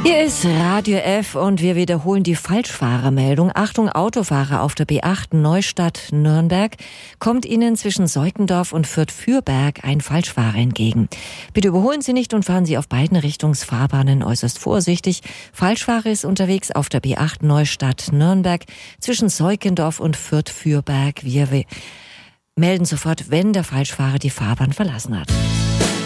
Hier ist Radio F und wir wiederholen die Falschfahrermeldung. Achtung, Autofahrer auf der B8 Neustadt-Nürnberg. Kommt Ihnen zwischen Seukendorf und Fürth-Fürberg ein Falschfahrer entgegen. Bitte überholen Sie nicht und fahren Sie auf beiden Richtungsfahrbahnen äußerst vorsichtig. Falschfahrer ist unterwegs auf der B8 Neustadt-Nürnberg zwischen Seukendorf und Fürth-Fürberg. Wir melden sofort, wenn der Falschfahrer die Fahrbahn verlassen hat.